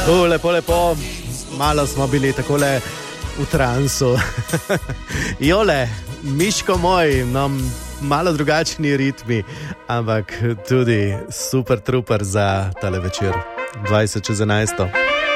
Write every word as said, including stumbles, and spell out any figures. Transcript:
Uh, lepo, lepo, malo smo bili takole v transu. Jole, Miško moj, imam malo drugačni ritmi, ampak tudi super truper za tale večer, dvajset čez enajsto.